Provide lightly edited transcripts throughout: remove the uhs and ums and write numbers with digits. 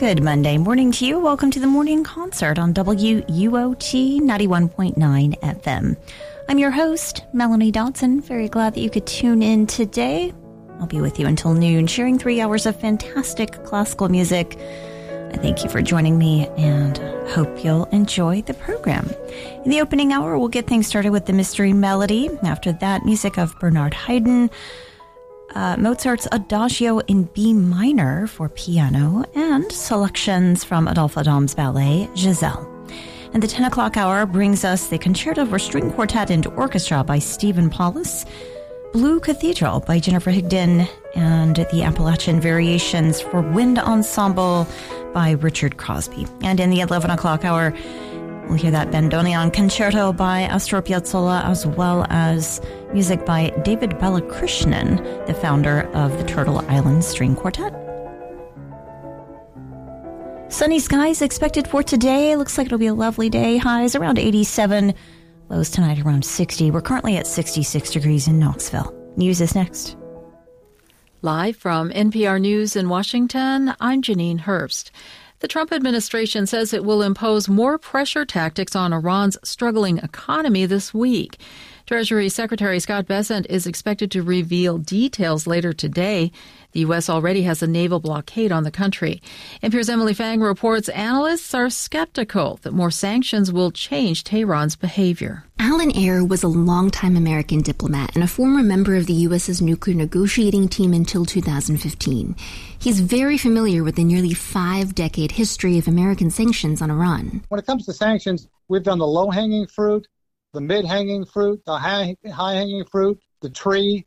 Good Monday morning to you. Welcome to the morning concert on WUOT 91.9 FM. I'm your host, Melanie Dodson. Very glad that you could tune in today. I'll be with you until noon, sharing 3 hours of fantastic classical music. I thank you for joining me and hope you'll enjoy the program. In the opening hour, we'll get things started with the Mystery Melody. After that, music of Bernard Haydn, Mozart's Adagio in B minor for piano, and selections from Adolphe Adam's ballet, Giselle. And the 10 o'clock hour brings us the Concerto for String Quartet and Orchestra by Stephen Paulus, Blue Cathedral by Jennifer Higdon, and the Appalachian Variations for Wind Ensemble by Richard Crosby. And in the 11 o'clock hour, we'll hear that Bandoneon Concerto by Astor Piazzolla, as well as music by David Balakrishnan, the founder of the Turtle Island String Quartet. Sunny skies expected for today. Looks like it'll be a lovely day. Highs around 87. Lows tonight around 60. We're currently at 66 degrees in Knoxville. News is next. Live from NPR News in Washington, I'm Janine Herbst. The Trump administration says it will impose more pressure tactics on Iran's struggling economy this week. Treasury Secretary Scott Bessent is expected to reveal details later today. The U.S. already has a naval blockade on the country. NPR's Emily Fang reports analysts are skeptical that more sanctions will change Tehran's behavior. Alan Ayer was a longtime American diplomat and a former member of the U.S.'s nuclear negotiating team until 2015. He's very familiar with the nearly 5-decade history of American sanctions on Iran. When it comes to sanctions, we've done the low-hanging fruit, the mid-hanging fruit, the high-hanging fruit, the tree,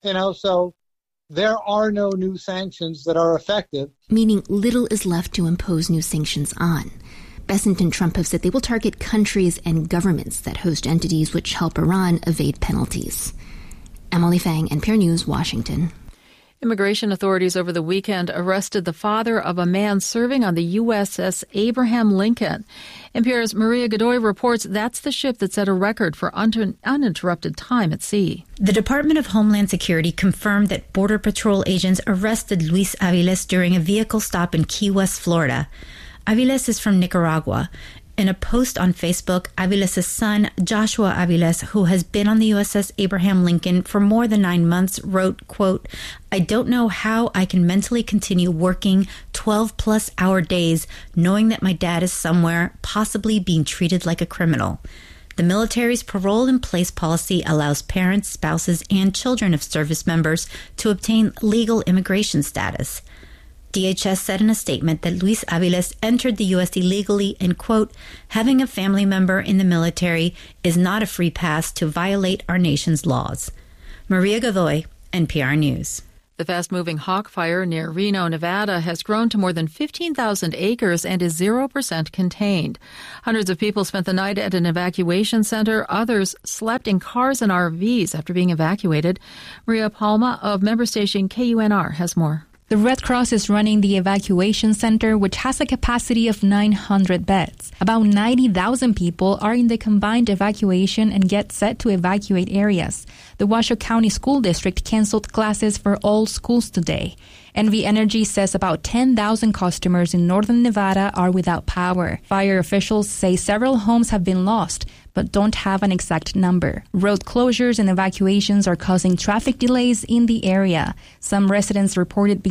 so there are no new sanctions that are effective. Meaning little is left to impose new sanctions on. Bessent and Trump have said they will target countries and governments that host entities which help Iran evade penalties. Emily Fang, NPR News, Washington. Immigration authorities over the weekend arrested the father of a man serving on the USS Abraham Lincoln. NPR's Maria Godoy reports that's the ship that set a record for uninterrupted time at sea. The Department of Homeland Security confirmed that Border Patrol agents arrested Luis Aviles during a vehicle stop in Key West, Florida. Aviles is from Nicaragua. In a post on Facebook, Aviles' son, Joshua Aviles, who has been on the USS Abraham Lincoln for more than 9 months, wrote, quote, "I don't know how I can mentally continue working 12-plus hour days knowing that my dad is somewhere, possibly being treated like a criminal." The military's parole-in-place policy allows parents, spouses, and children of service members to obtain legal immigration status. DHS said in a statement that Luis Aviles entered the U.S. illegally and, quote, "having a family member in the military is not a free pass to violate our nation's laws." Maria Godoy, NPR News. The fast-moving hawk fire near Reno, Nevada has grown to more than 15,000 acres and is 0% contained. Hundreds of people spent the night at an evacuation center. Others slept in cars and RVs after being evacuated. Maria Palma of member station KUNR has more. The Red Cross is running the evacuation center, which has a capacity of 900 beds. About 90,000 people are in the combined evacuation and get set to evacuate areas. The Washoe County School District canceled classes for all schools today. NV Energy says about 10,000 customers in northern Nevada are without power. Fire officials say several homes have been lost, but don't have an exact number. Road closures and evacuations are causing traffic delays in the area. Some residents reported being